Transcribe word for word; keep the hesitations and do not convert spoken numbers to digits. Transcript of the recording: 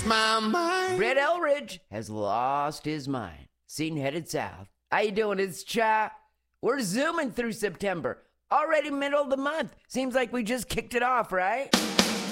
my mind. Brett Elridge has lost his mind. Seen headed south. How you doing? It's Cha. We're zooming through September. Already middle of the month. Seems like we just kicked it off, right?